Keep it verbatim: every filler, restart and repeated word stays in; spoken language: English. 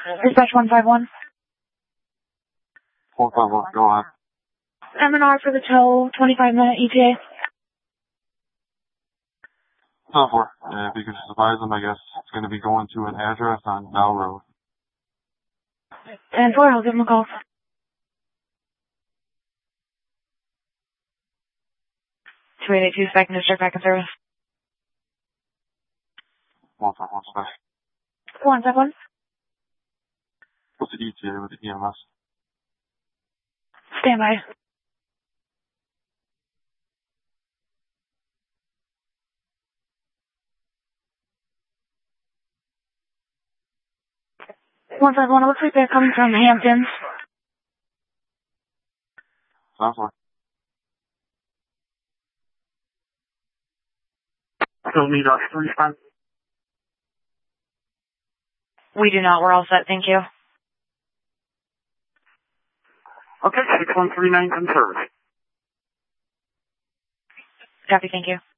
Dispatch one five one. one five one, go on. M and R for the tow, twenty-five minute E T A. ten four, uh, if you could just advise them, I guess it's going to be going to an address on Bell Road. ten four, I'll give them a call. two eight eight two, second district, back in service. one five one, special. one five one. What's the E T A with the E M S? Stand by. one five one, it looks like they're coming from Hamptons. ten four. Still need us to respond. We do not. We're all set. Thank you. Okay, six one three nine in service. Copy. Thank you.